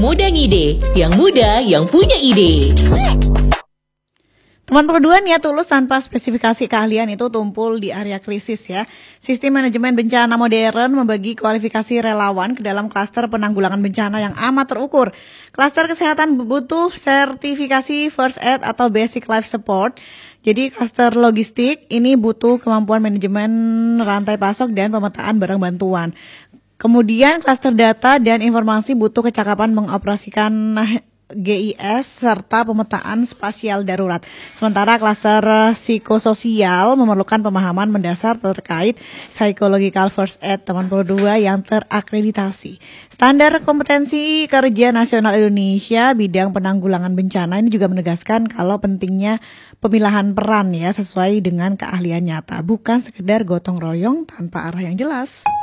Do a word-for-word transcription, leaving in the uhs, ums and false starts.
Muda Ngide, yang muda yang punya ide. Teman Pro dua niat tulus tanpa spesifikasi keahlian itu tumpul di area krisis ya. Sistem manajemen bencana modern membagi kualifikasi relawan ke dalam klaster penanggulangan bencana yang amat terukur. Klaster kesehatan butuh sertifikasi First Aid atau Basic Life Support. Jadi klaster logistik ini butuh kemampuan manajemen rantai pasok dan pemetaan barang bantuan. Kemudian klaster data dan informasi butuh kecakapan mengoperasikan G I S serta pemetaan spasial darurat. Sementara klaster psikososial memerlukan pemahaman mendasar terkait psychological first aid teman Pro dua yang terakreditasi. Standar kompetensi kerja nasional Indonesia bidang penanggulangan bencana ini juga menegaskan kalau pentingnya pemilahan peran ya sesuai dengan keahlian nyata, bukan sekedar gotong royong tanpa arah yang jelas.